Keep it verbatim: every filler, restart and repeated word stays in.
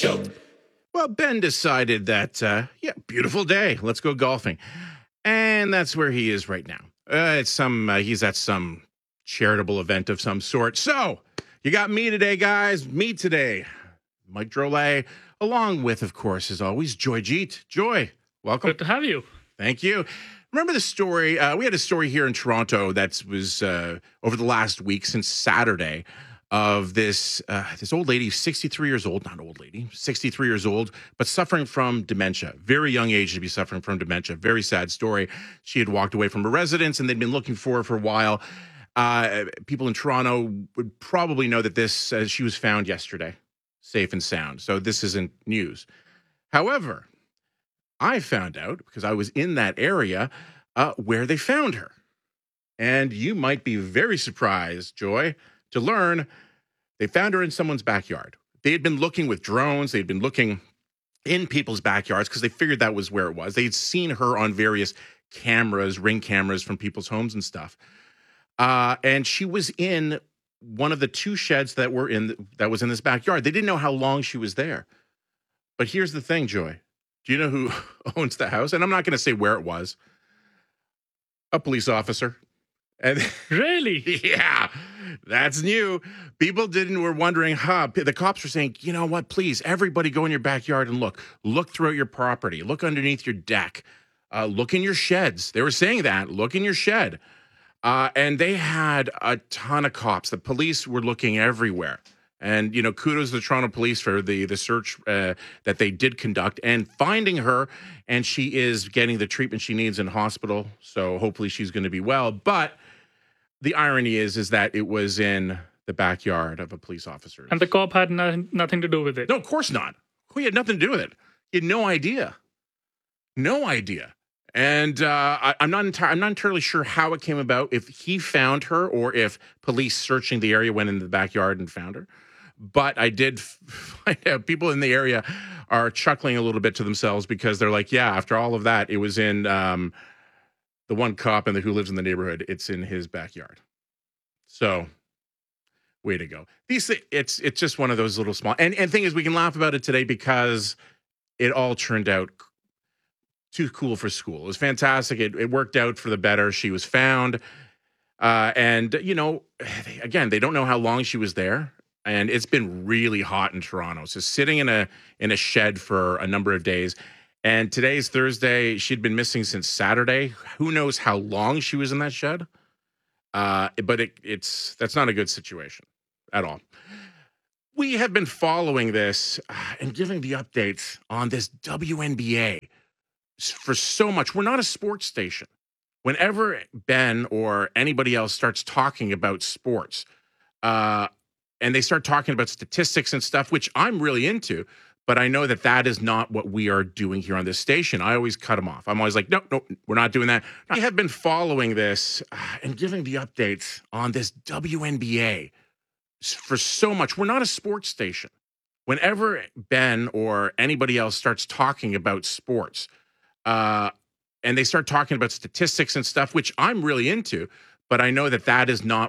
Show. Well, Ben decided that, uh, yeah, beautiful day. Let's go golfing. And that's where he is right now. Uh, it's some, uh, he's at some charitable event of some sort. So you got me today, guys. Me today. Mike Drolet, along with, of course, as always, Joy Jeet. Joy, welcome. Good to have you. Thank you. Remember the story? Uh, we had a story here in Toronto that was uh, over the last week since Saturday of this uh, this old lady, sixty-three years old, not old lady, sixty-three years old, but suffering from dementia. Very young age to be suffering from dementia. Very sad story. She had walked away from her residence and they'd been looking for her for a while. Uh, people in Toronto would probably know that this, uh, she was found yesterday, safe and sound. So this isn't news. However, I found out, because I was in that area, uh, where they found her. And you might be very surprised, Joy, to learn they found her in someone's backyard. They had been looking with drones. They'd been looking in people's backyards because they figured that was where it was. They'd seen her on various cameras, ring cameras from people's homes and stuff. Uh, and she was in one of the two sheds that were in that was in this backyard. They didn't know how long she was there. But here's the thing, Joy. Do you know who owns the house? And I'm not going to say where it was. A police officer. And Really? yeah, that's new. People didn't were wondering, huh? The cops were saying, you know what? Please, everybody go in your backyard and look. Look throughout your property. Look underneath your deck. Uh, look in your sheds. They were saying that. Look in your shed. Uh, and they had a ton of cops. The police were looking everywhere. And, you know, kudos to the Toronto police for the, the search uh, that they did conduct and finding her. And she is getting the treatment she needs in hospital. So hopefully she's going to be well. But the irony is, is that it was in the backyard of a police officer. And the cop had no, nothing to do with it. No, of course not. He had nothing to do with it. He had no idea. No idea. And uh, I, I'm not enti- I'm not entirely sure how it came about, if he found her or if police searching the area went into the backyard and found her. But I did find out people in the area are chuckling a little bit to themselves because they're like, yeah, after all of that, it was in um, the one cop and the, who lives in the neighborhood. It's in his backyard. So way to go. These it's it's just one of those little small and and thing is we can laugh about it today because it all turned out too cool for school. It was fantastic. It, it worked out for the better. She was found. Uh, and, you know, again, they don't know how long she was there. And it's been really hot in Toronto. So sitting in a in a shed for a number of days. And today's Thursday. She'd been missing since Saturday. Who knows how long she was in that shed? Uh, but it, it's that's not a good situation at all. We have been following this and giving the updates on this W N B A for so much. We're not a sports station. Whenever Ben or anybody else starts talking about sports, uh, and they start talking about statistics and stuff, which I'm really into, but I know that that is not what we are doing here on this station. I always cut them off. I'm always like, no, no, we're not doing that. We have been following this and giving the updates on this W N B A for so much. We're not a sports station. Whenever Ben or anybody else starts talking about sports, uh, and they start talking about statistics and stuff, which I'm really into, but I know that that is not